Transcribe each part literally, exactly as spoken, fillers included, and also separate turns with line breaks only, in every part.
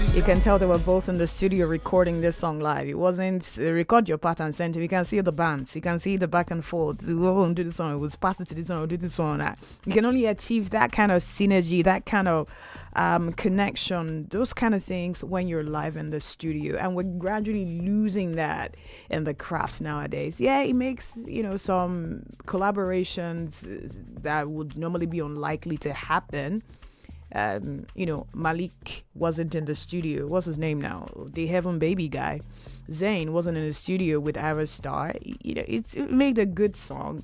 You can tell they were both in the studio recording this song live. It wasn't uh, record your part and send it. You can see the bands. You can see the back and forth. Oh, do this one. It was pass it to this one. Do this one. That. You can only achieve that kind of synergy, that kind of um, connection, those kind of things when you're live in the studio. And we're gradually losing that in the craft nowadays. Yeah, it makes, you know, some collaborations that would normally be unlikely to happen. Um, you know, Malik wasn't in the studio. What's his name now? The Heaven Baby guy. Zayn wasn't in the studio with Ira Star. You know, it, it made a good song.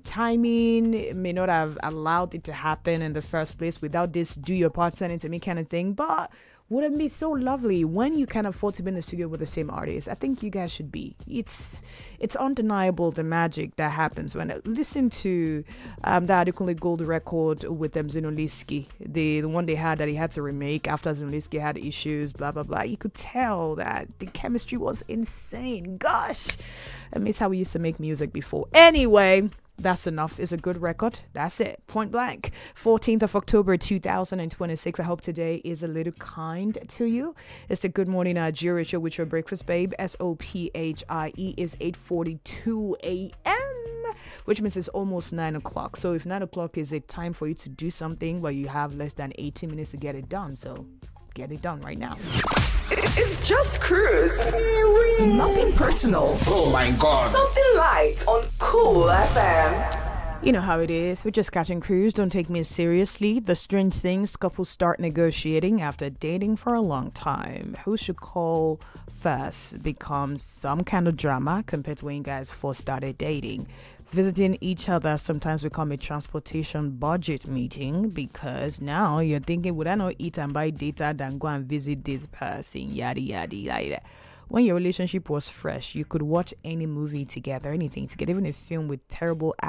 Timing may not have allowed it to happen in the first place without this do your part, send it to me kind of thing, but wouldn't be so lovely when you can afford to be in the studio with the same artist. I think you guys should be. It's it's undeniable the magic that happens when I listen to um, the Adekunle Gold record with um, Zinoleesky, the, the one they had that he had to remake after Zinoleesky had issues, blah, blah, blah. You could tell that the chemistry was insane. Gosh, I miss how we used to make music before. Anyway, that's enough. It's a good record. That's it. Point blank. fourteenth of October two thousand twenty-six. I hope today is a little kind to you. It's the Good Morning Nigeria show with your breakfast babe. S O P H I E is eight forty-two a.m. which means it's almost nine o'clock. So if nine o'clock is a time for you to do something, well, you have less than eighteen minutes to get it done. So get it done right now.
It's just cruise. Nothing personal.
Oh my God.
Something light on Cool F M.
You know how it is. We're just catching cruise. Don't take me seriously. The strange things couples start negotiating after dating for a long time. Who should call first becomes some kind of drama compared to when you guys first started dating. Visiting each other sometimes become a transportation budget meeting because now you're thinking, would I not eat and buy data than go and visit this person? Yada, yada, yada. When your relationship was fresh, you could watch any movie together, anything together, even a film with terrible